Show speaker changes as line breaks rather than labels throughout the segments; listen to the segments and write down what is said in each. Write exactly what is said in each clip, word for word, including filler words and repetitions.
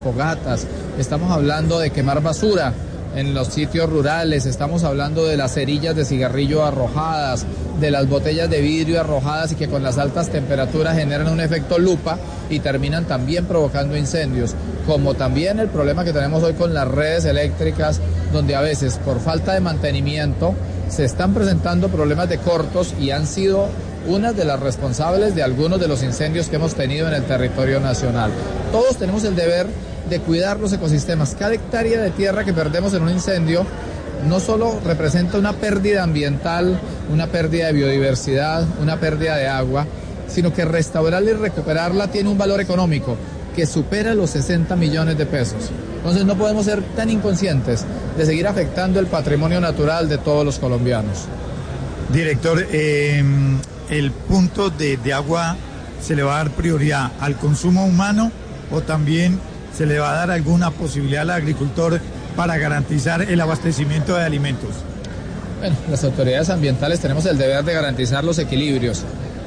fogatas, estamos hablando de quemar basura en los sitios rurales, estamos hablando de las cerillas de cigarrillo arrojadas, de las botellas de vidrio arrojadas y que con las altas temperaturas generan un efecto lupa y terminan también provocando incendios, como también el problema que tenemos hoy con las redes eléctricas, donde a veces por falta de mantenimiento se están presentando problemas de cortos y han sido una de las responsables de algunos de los incendios que hemos tenido en el territorio nacional. Todos tenemos el deber de cuidar los ecosistemas. Cada hectárea de tierra que perdemos en un incendio no solo representa una pérdida ambiental, una pérdida de biodiversidad, una pérdida de agua, sino que restaurarla y recuperarla tiene un valor económico que supera los sesenta millones de pesos. Entonces no podemos ser tan inconscientes de seguir afectando el patrimonio natural de todos los colombianos.
Director, eh, ¿el punto de, de agua se le va a dar prioridad al consumo humano o también se le va a dar alguna posibilidad al agricultor para garantizar el abastecimiento de alimentos?
Bueno, las autoridades ambientales tenemos el deber de garantizar los equilibrios.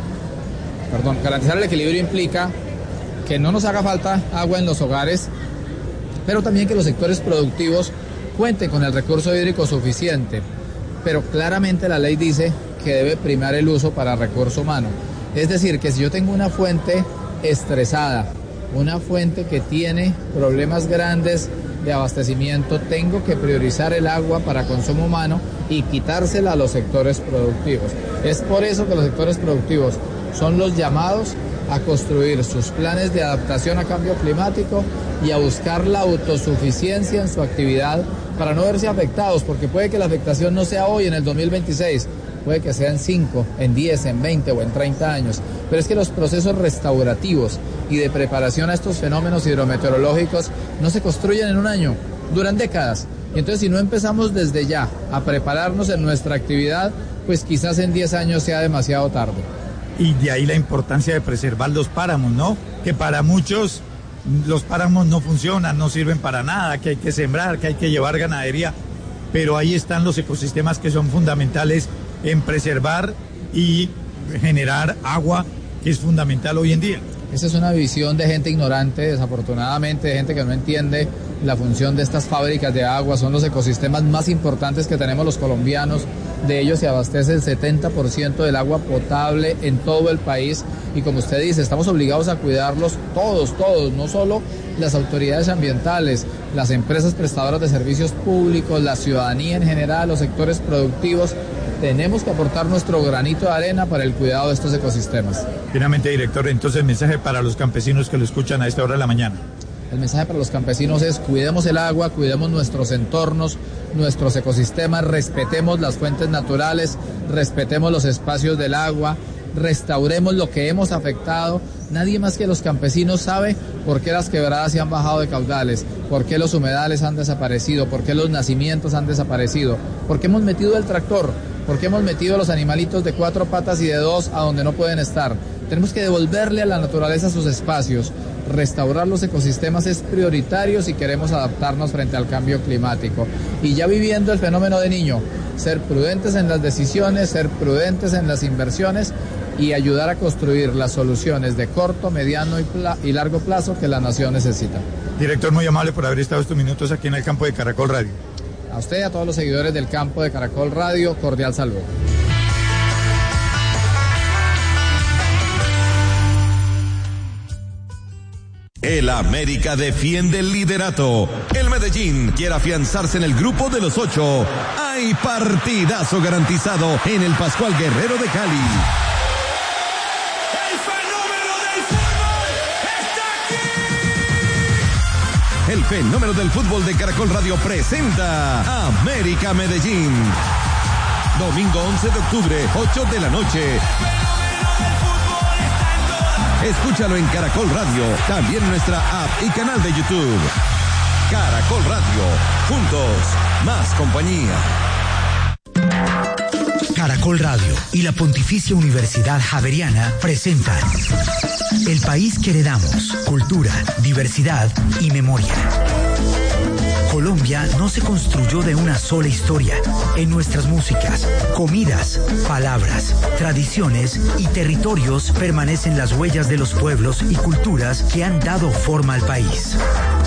Perdón, garantizar el equilibrio implica que no nos haga falta agua en los hogares, pero también que los sectores productivos cuenten con el recurso hídrico suficiente. Pero claramente la ley dice que debe primar el uso para recurso humano. Es decir, que si yo tengo una fuente estresada, una fuente que tiene problemas grandes de abastecimiento, tengo que priorizar el agua para consumo humano y quitársela a los sectores productivos. Es por eso que los sectores productivos son los llamados a construir sus planes de adaptación a cambio climático y a buscar la autosuficiencia en su actividad para no verse afectados, porque puede que la afectación no sea hoy en el dos mil veintiséis, puede que sea en cinco, en diez, en veinte o en treinta años, pero es que los procesos restaurativos y de preparación a estos fenómenos hidrometeorológicos no se construyen en un año, duran décadas. Y entonces si no empezamos desde ya a prepararnos en nuestra actividad, pues quizás en diez años sea demasiado tarde.
Y de ahí la importancia de preservar los páramos, ¿no? Que para muchos los páramos no funcionan, no sirven para nada, que hay que sembrar, que hay que llevar ganadería, pero ahí están los ecosistemas que son fundamentales en preservar y generar agua, que es fundamental hoy en día.
Esa es una visión de gente ignorante, desafortunadamente, de gente que no entiende la función de estas fábricas de agua. Son los ecosistemas más importantes que tenemos los colombianos. De ellos se abastece el setenta por ciento del agua potable en todo el país. Y como usted dice, estamos obligados a cuidarlos todos, todos, no solo las autoridades ambientales, las empresas prestadoras de servicios públicos, la ciudadanía en general, los sectores productivos. Tenemos que aportar nuestro granito de arena para el cuidado de estos ecosistemas.
Finalmente, director, entonces el mensaje para los campesinos que lo escuchan a esta hora de la mañana.
El mensaje para los campesinos es: cuidemos el agua, cuidemos nuestros entornos, nuestros ecosistemas, respetemos las fuentes naturales, respetemos los espacios del agua, restauremos lo que hemos afectado. Nadie más que los campesinos sabe por qué las quebradas se han bajado de caudales, por qué los humedales han desaparecido, por qué los nacimientos han desaparecido, por qué hemos metido el tractor, por qué hemos metido los animalitos de cuatro patas y de dos a donde no pueden estar. Tenemos que devolverle a la naturaleza sus espacios. Restaurar los ecosistemas es prioritario si queremos adaptarnos frente al cambio climático. Y ya viviendo el fenómeno de Niño, ser prudentes en las decisiones, ser prudentes en las inversiones y ayudar a construir las soluciones de corto, mediano y, pla- y largo plazo que la nación necesita.
Director, muy amable por haber estado estos minutos aquí en el campo de Caracol Radio.
A usted y a todos los seguidores del campo de Caracol Radio, cordial saludo.
El América defiende el liderato. El Medellín quiere afianzarse en el grupo de los ocho. Hay partidazo garantizado en el Pascual Guerrero de Cali.
¡El fenómeno del fútbol está aquí!
El fenómeno del fútbol de Caracol Radio presenta América Medellín. Domingo once de octubre, ocho de la noche. Escúchalo en Caracol Radio, también en nuestra app y canal de YouTube. Caracol Radio, juntos, más compañía.
Caracol Radio y la Pontificia Universidad Javeriana presentan El país que heredamos, cultura, diversidad y memoria. Colombia no se construyó de una sola historia. En nuestras músicas, comidas, palabras, tradiciones y territorios permanecen las huellas de los pueblos y culturas que han dado forma al país.